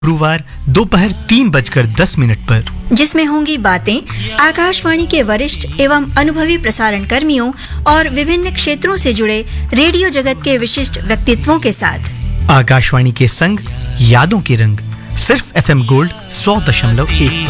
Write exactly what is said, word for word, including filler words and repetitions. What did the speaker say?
गुरुवार दोपहर तीन बजकर दस मिनट पर, जिसमें होंगी बातें आकाशवाणी के वरिष्ठ एवं अनुभवी प्रसारण कर्मियों और विभिन्न क्षेत्रों से जुड़े रेडियो जगत के विशिष्ट व्यक्तित्वों के साथ। आकाशवाणी के संग यादों के रंग सिर्फ एफएम गोल्ड सौ दशमलव एक पर।